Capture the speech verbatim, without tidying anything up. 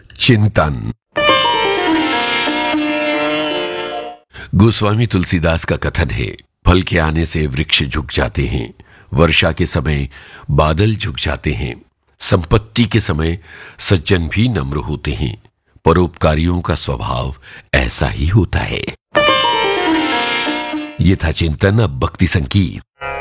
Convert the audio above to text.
चिंतन। गोस्वामी तुलसीदास का कथन है, फल के आने से वृक्ष झुक जाते हैं, वर्षा के समय बादल झुक जाते हैं, संपत्ति के समय सज्जन भी नम्र होते हैं, परोपकारियों का स्वभाव ऐसा ही होता है। ये था चिंतन। अब भक्ति संगीत।